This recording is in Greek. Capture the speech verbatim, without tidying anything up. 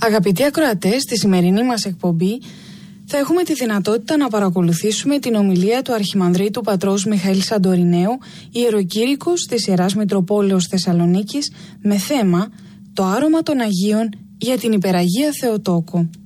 Αγαπητοί ακροατές, στη σημερινή μας εκπομπή θα έχουμε τη δυνατότητα να παρακολουθήσουμε την ομιλία του Αρχιμανδρίτου Πατρός Μιχαήλ Σαντοριναίου, ιεροκήρυκος της Ιεράς Μητροπόλεως Θεσσαλονίκης, με θέμα «Το άρωμα των Αγίων για την Υπεραγία Θεοτόκο».